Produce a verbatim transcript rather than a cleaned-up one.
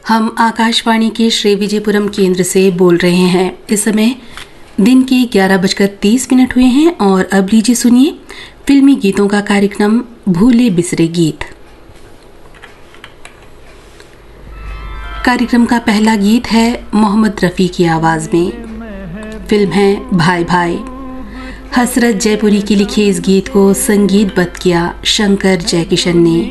हम आकाशवाणी के श्री विजयपुरम केंद्र से बोल रहे हैं। इस समय दिन के ग्यारह बजकर तीस मिनट हुए हैं और अब लीजिए सुनिए फिल्मी गीतों का कार्यक्रम भूले बिसरे गीत। कार्यक्रम का पहला गीत है मोहम्मद रफ़ी की आवाज़ में। फिल्म है भाई भाई। हसरत जयपुरी की लिखे इस गीत को संगीतबद्ध किया शंकर जयकिशन ने।